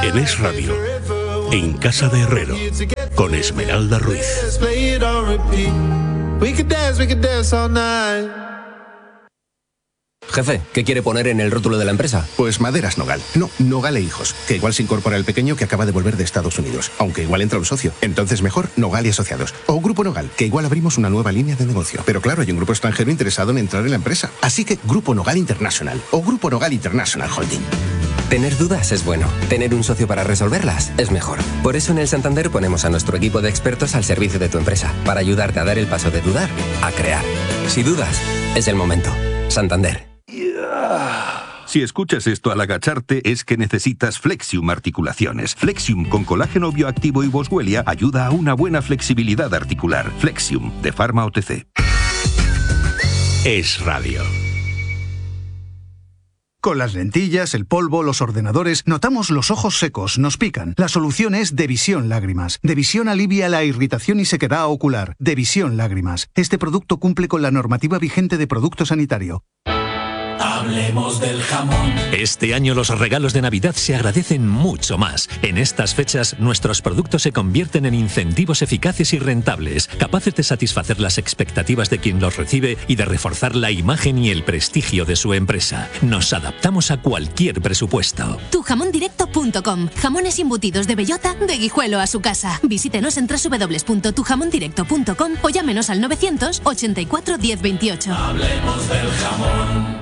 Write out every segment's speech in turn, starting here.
En Es Radio, en Casa de Herrero, con Esmeralda Ruiz. Jefe, ¿qué quiere poner en el rótulo de la empresa? Pues Maderas Nogal. No, Nogal e Hijos, que igual se incorpora el pequeño que acaba de volver de Estados Unidos, aunque igual entra un socio. Entonces mejor Nogal y Asociados. O Grupo Nogal, que igual abrimos una nueva línea de negocio. Pero claro, hay un grupo extranjero interesado en entrar en la empresa. Así que Grupo Nogal International o Grupo Nogal International Holding. Tener dudas es bueno. Tener un socio para resolverlas es mejor. Por eso en el Santander ponemos a nuestro equipo de expertos al servicio de tu empresa, para ayudarte a dar el paso de dudar a crear. Si dudas, es el momento. Santander. Si escuchas esto al agacharte es que necesitas Flexium Articulaciones. Flexium con colágeno bioactivo y boswellia ayuda a una buena flexibilidad articular. Flexium, de Pharma OTC. Es Radio. Con las lentillas, el polvo, los ordenadores, notamos los ojos secos, nos pican. La solución es Devisión Lágrimas. Devisión alivia la irritación y sequedad ocular. Devisión Lágrimas. Este producto cumple con la normativa vigente de producto sanitario. Hablemos del jamón. Este año los regalos de Navidad se agradecen mucho más. En estas fechas, nuestros productos se convierten en incentivos eficaces y rentables, capaces de satisfacer las expectativas de quien los recibe y de reforzar la imagen y el prestigio de su empresa. Nos adaptamos a cualquier presupuesto. Tujamondirecto.com. Jamones embutidos de bellota, de Guijuelo a su casa. Visítenos en www.tujamondirecto.com o llámenos al 984 1028. Hablemos del jamón.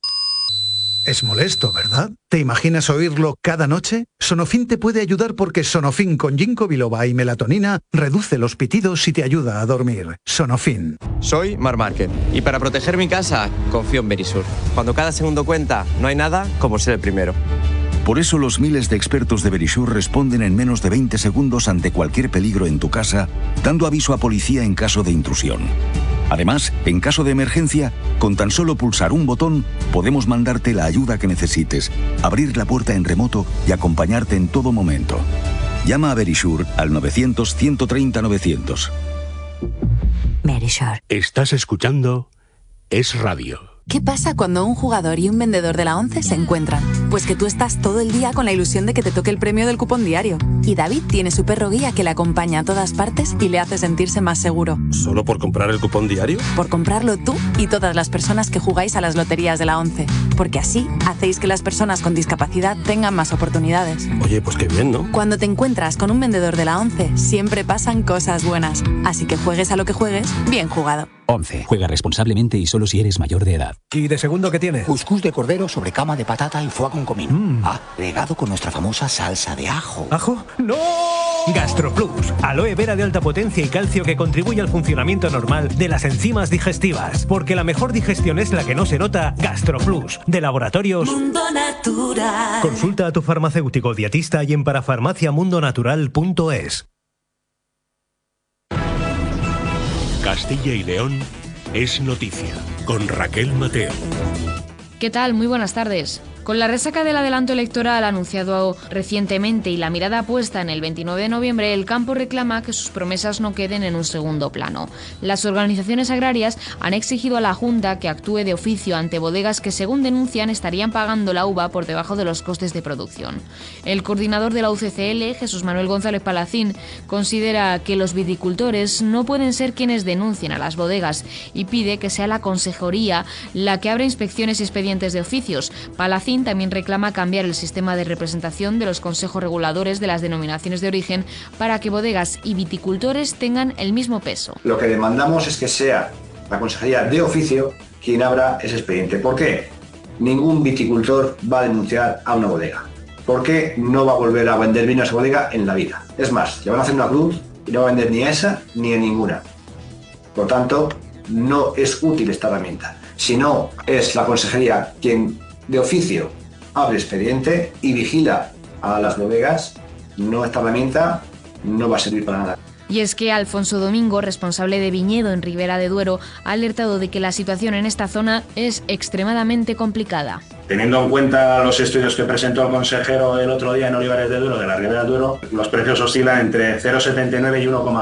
Es molesto, ¿verdad? ¿Te imaginas oírlo cada noche? Sonofin te puede ayudar porque Sonofin con ginkgo biloba y melatonina reduce los pitidos y te ayuda a dormir. Sonofin. Soy Mar Márquez y para proteger mi casa confío en Verisur. Cuando cada segundo cuenta, no hay nada como ser el primero. Por eso los miles de expertos de Verisur responden en menos de 20 segundos ante cualquier peligro en tu casa, dando aviso a policía en caso de intrusión. Además, en caso de emergencia, con tan solo pulsar un botón, podemos mandarte la ayuda que necesites, abrir la puerta en remoto y acompañarte en todo momento. Llama a Verisur al 900-130-900. Verisur. Estás escuchando Es Radio. ¿Qué pasa cuando un jugador y un vendedor de la ONCE se encuentran? Pues que tú estás todo el día con la ilusión de que te toque el premio del cupón diario. Y David tiene su perro guía que le acompaña a todas partes y le hace sentirse más seguro. ¿Solo por comprar el cupón diario? Por comprarlo tú y todas las personas que jugáis a las loterías de la ONCE. Porque así hacéis que las personas con discapacidad tengan más oportunidades. Oye, pues qué bien, ¿no? Cuando te encuentras con un vendedor de la ONCE, siempre pasan cosas buenas. Así que juegues a lo que juegues, bien jugado. ONCE. Juega responsablemente y solo si eres mayor de edad. ¿Y de segundo qué tiene? Cuscús de cordero sobre cama de patata y foie con comino. Agregado con nuestra famosa salsa de ajo. ¿Ajo? ¡No! GastroPlus. Aloe vera de alta potencia y calcio que contribuye al funcionamiento normal de las enzimas digestivas. Porque la mejor digestión es la que no se nota. GastroPlus. De Laboratorios Mundo Natural. Consulta a tu farmacéutico dietista y en parafarmaciamundonatural.es. Castilla y León es noticia, con Raquel Mateo. ¿Qué tal? Muy buenas tardes. Con la resaca del adelanto electoral anunciado recientemente y la mirada puesta en el 29 de noviembre, el campo reclama que sus promesas no queden en un segundo plano. Las organizaciones agrarias han exigido a la Junta que actúe de oficio ante bodegas que, según denuncian, estarían pagando la uva por debajo de los costes de producción. El coordinador de la UCCL, Jesús Manuel González Palacín, considera que los viticultores no pueden ser quienes denuncien a las bodegas y pide que sea la Consejería la que abra inspecciones y expedientes de oficios. Palacín también reclama cambiar el sistema de representación de los consejos reguladores de las denominaciones de origen para que bodegas y viticultores tengan el mismo peso. Lo que demandamos es que sea la Consejería de oficio quien abra ese expediente. ¿Por qué? Ningún viticultor va a denunciar a una bodega. Porque no va a volver a vender vino a esa bodega en la vida. Es más, le van a hacer una cruz y no va a vender ni a esa ni a ninguna. Por tanto, no es útil esta herramienta. Si no es la Consejería quien de oficio abre expediente y vigila a las bodegas, esta herramienta no va a servir para nada. Y es que Alfonso Domingo, responsable de viñedo en Ribera de Duero, ha alertado de que la situación en esta zona es extremadamente complicada. Teniendo en cuenta los estudios que presentó el consejero el otro día en Olivares de Duero, de la Ribera del Duero, los precios oscilan entre 0,79 y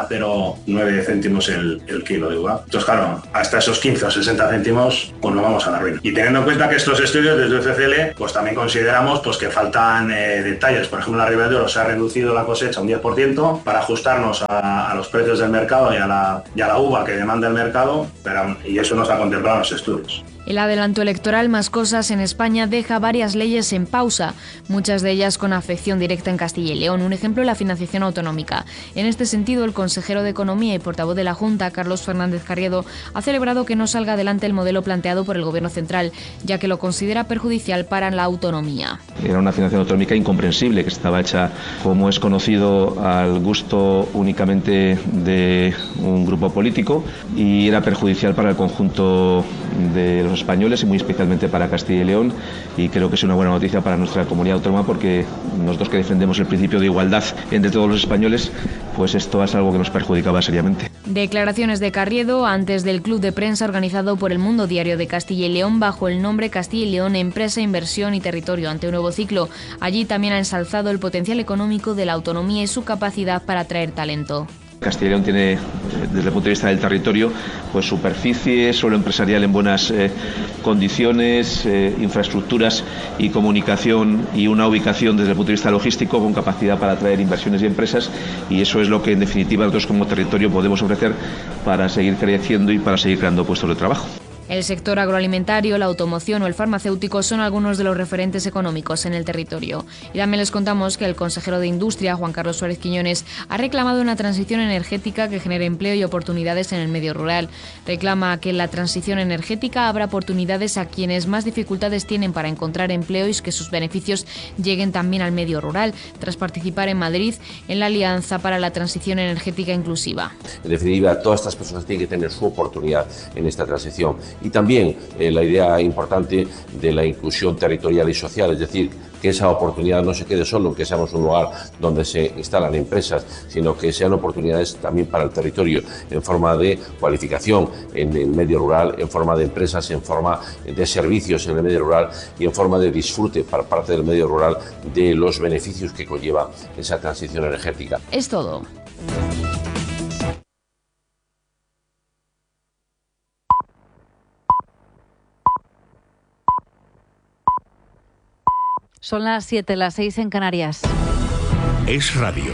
1,09 céntimos el kilo de uva. Entonces, claro, hasta esos 15 o 60 céntimos, pues nos vamos a la ruina. Y teniendo en cuenta que estos estudios desde UCCL, pues también consideramos pues, que faltan detalles. Por ejemplo, en la Ribera del Duero se ha reducido la cosecha un 10% para ajustarnos a los precios del mercado y a la uva que demanda el mercado, y eso no se ha contemplado en los estudios. El adelanto electoral más cosas en España deja varias leyes en pausa, muchas de ellas con afección directa en Castilla y León. Un ejemplo, la financiación autonómica. En este sentido, el consejero de Economía y portavoz de la Junta, Carlos Fernández Carriedo, ha celebrado que no salga adelante el modelo planteado por el Gobierno central, ya que lo considera perjudicial para la autonomía. Era una financiación autonómica incomprensible, que estaba hecha, como es conocido, al gusto únicamente de un grupo político y era perjudicial para el conjunto de los españoles y muy especialmente para Castilla y León, y creo que es una buena noticia para nuestra comunidad autónoma porque nosotros que defendemos el principio de igualdad entre todos los españoles, pues esto es algo que nos perjudicaba seriamente. Declaraciones de Carriedo antes del club de prensa organizado por El Mundo Diario de Castilla y León bajo el nombre Castilla y León Empresa, Inversión y Territorio ante un nuevo ciclo. Allí también ha ensalzado el potencial económico de la autonomía y su capacidad para atraer talento. Castilla y León tiene, desde el punto de vista del territorio, pues superficie, suelo empresarial en buenas condiciones, infraestructuras y comunicación y una ubicación desde el punto de vista logístico con capacidad para atraer inversiones y empresas, y eso es lo que en definitiva nosotros como territorio podemos ofrecer para seguir creciendo y para seguir creando puestos de trabajo. El sector agroalimentario, la automoción o el farmacéutico son algunos de los referentes económicos en el territorio. Y también les contamos que el consejero de Industria, Juan Carlos Suárez Quiñones, ha reclamado una transición energética que genere empleo y oportunidades en el medio rural. Reclama que en la transición energética habrá oportunidades a quienes más dificultades tienen para encontrar empleo y que sus beneficios lleguen también al medio rural, tras participar en Madrid en la Alianza para la Transición Energética Inclusiva. En definitiva, todas estas personas tienen que tener su oportunidad en esta transición. Y también la idea importante de la inclusión territorial y social, es decir, que esa oportunidad no se quede solo en que seamos un lugar donde se instalan empresas, sino que sean oportunidades también para el territorio en forma de cualificación en el medio rural, en forma de empresas, en forma de servicios en el medio rural y en forma de disfrute para parte del medio rural de los beneficios que conlleva esa transición energética. Es todo. Son las 7, las 6 en Canarias. Es radio.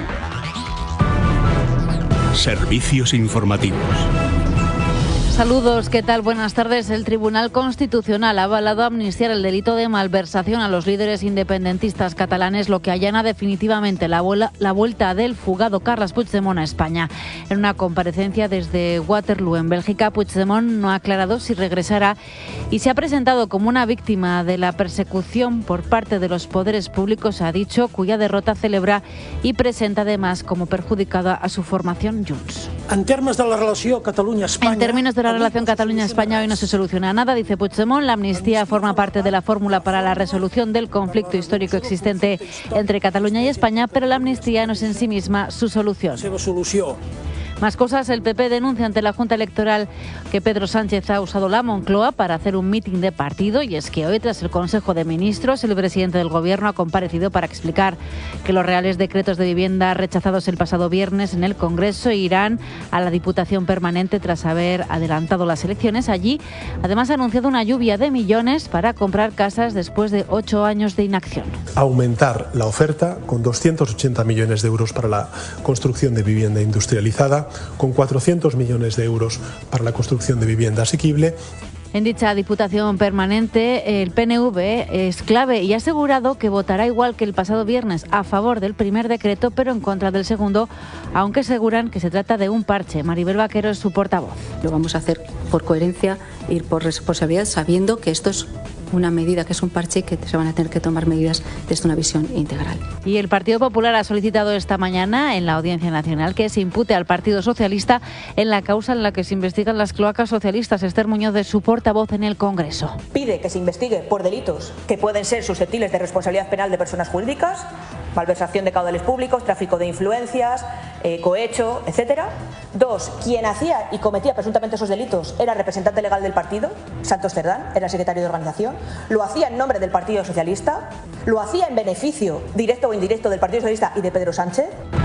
Servicios informativos. Saludos, ¿qué tal? Buenas tardes. El Tribunal Constitucional ha avalado amnistiar el delito de malversación a los líderes independentistas catalanes, lo que allana definitivamente la vuelta del fugado Carles Puigdemont a España. En una comparecencia desde Waterloo, en Bélgica, Puigdemont no ha aclarado si regresará y se ha presentado como una víctima de la persecución por parte de los poderes públicos, ha dicho, cuya derrota celebra y presenta además como perjudicada a su formación Junts. En términos de la relación Cataluña-España... En términos de la relación Cataluña-España hoy no se soluciona nada, dice Puigdemont. La amnistía forma parte de la fórmula para la resolución del conflicto histórico existente entre Cataluña y España, pero la amnistía no es en sí misma su solución. Más cosas, el PP denuncia ante la Junta Electoral que Pedro Sánchez ha usado la Moncloa para hacer un mitin de partido, y es que hoy, tras el Consejo de Ministros, el presidente del Gobierno ha comparecido para explicar que los reales decretos de vivienda rechazados el pasado viernes en el Congreso irán a la Diputación Permanente tras haber adelantado las elecciones. Allí, además, ha anunciado una lluvia de millones para comprar casas después de 8 años de inacción. Aumentar la oferta con 280 millones de euros para la construcción de vivienda industrializada, con 400 millones de euros para la construcción de vivienda asequible. En dicha Diputación Permanente, el PNV es clave y ha asegurado que votará igual que el pasado viernes a favor del primer decreto, pero en contra del segundo, aunque aseguran que se trata de un parche. Maribel Vaquero es su portavoz. Lo vamos a hacer por coherencia y por responsabilidad, sabiendo que esto es una medida, que es un parche, que se van a tener que tomar medidas desde una visión integral. Y el Partido Popular ha solicitado esta mañana en la Audiencia Nacional que se impute al Partido Socialista en la causa en la que se investigan las cloacas socialistas. Esther Muñoz, de su portavoz en el Congreso. Pide que se investigue por delitos que pueden ser susceptibles de responsabilidad penal de personas jurídicas, malversación de caudales públicos, tráfico de influencias, cohecho, etcétera. 2, quien hacía y cometía presuntamente esos delitos era representante legal del partido, Santos Cerdán, era secretario de organización, lo hacía en nombre del Partido Socialista, lo hacía en beneficio directo o indirecto del Partido Socialista y de Pedro Sánchez.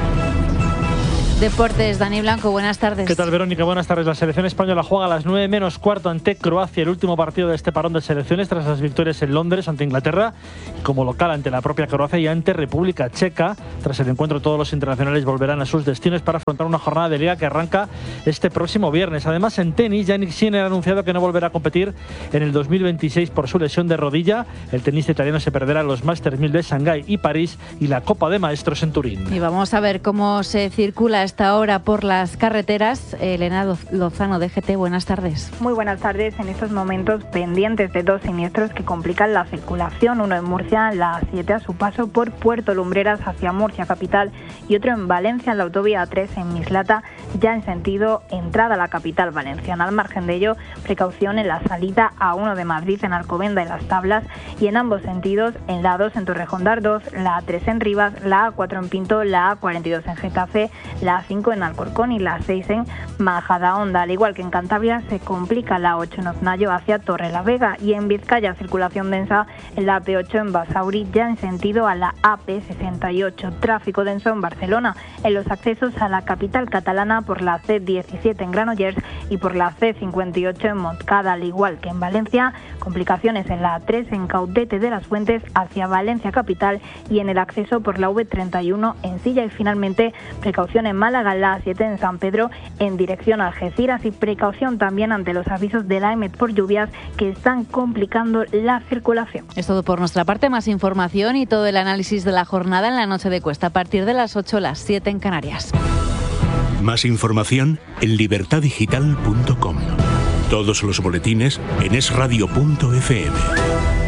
Deportes, Dani Blanco, buenas tardes. ¿Qué tal, Verónica? Buenas tardes. La selección española juega a las 9 menos cuarto ante Croacia, el último partido de este parón de selecciones tras las victorias en Londres ante Inglaterra y como local ante la propia Croacia y ante República Checa. Tras el encuentro, todos los internacionales volverán a sus destinos para afrontar una jornada de liga que arranca este próximo viernes. Además, en tenis, Jannik Sinner ha anunciado que no volverá a competir en el 2026 por su lesión de rodilla. El tenista italiano se perderá los Masters 1000 de Shanghái y París y la Copa de Maestros en Turín. Y vamos a ver cómo se circula esta hora por las carreteras. Elena Lozano, DGT, buenas tardes. Muy buenas tardes. En estos momentos pendientes de 2 siniestros que complican la circulación, uno en Murcia, la A7 a su paso por Puerto Lumbreras hacia Murcia capital y otro en Valencia en la autovía A3 en Mislata, ya en sentido entrada a la capital valenciana. Al margen de ello, precaución en la salida A1 de Madrid en Alcobendas y Las Tablas y en ambos sentidos en la A2 en Torrejón de Ardoz, la A3 en Rivas, la A4 en Pinto, la A42 en Getafe, la A5 en Alcorcón y la 6 en Majadahonda. Al igual que en Cantabria, se complica la 8 en Oznayo hacia Torrelavega y en Vizcaya circulación densa en la AP8 en Basauri, ya en sentido a la AP68. Tráfico denso en Barcelona en los accesos a la capital catalana por la C17 en Granollers y por la C58 en Montcada. Al igual que en Valencia, complicaciones en la A3 en Caudete de las Fuentes hacia Valencia capital y en el acceso por la V31 en Silla. Y finalmente, precaución en Málaga, la A7 en San Pedro en dirección a Algeciras y precaución también ante los avisos de la EMET por lluvias que están complicando la circulación. Es todo por nuestra parte. Más información y todo el análisis de la jornada en la noche de Cuesta a partir de las 8, las 7 en Canarias. Más información en libertadigital.com. Todos los boletines en esradio.fm.